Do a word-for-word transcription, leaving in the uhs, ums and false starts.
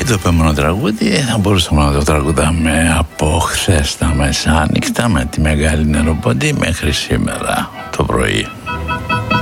Και το επόμενο τραγούδι θα μπορούσαμε να το τραγουδάμε από χθες τα μεσάνυχτα με τη Μεγάλη Νεροποντή μέχρι σήμερα το πρωί.